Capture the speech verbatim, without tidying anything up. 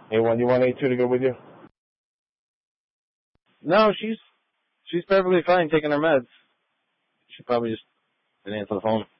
Hey, one, you want A two to go with you? No, she's she's perfectly fine taking her meds. She probably just didn't answer the phone.